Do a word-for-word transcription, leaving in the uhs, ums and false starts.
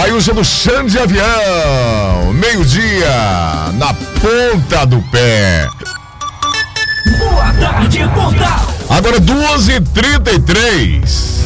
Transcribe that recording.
Jailson do Chão de Avião. Meio-dia, na ponta do pé. Boa tarde, Pontal. Agora duas e trinta e três.